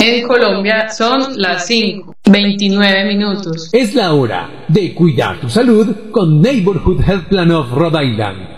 En Colombia son las 5:29. Es la hora de cuidar tu salud con Neighborhood Health Plan of Rhode Island.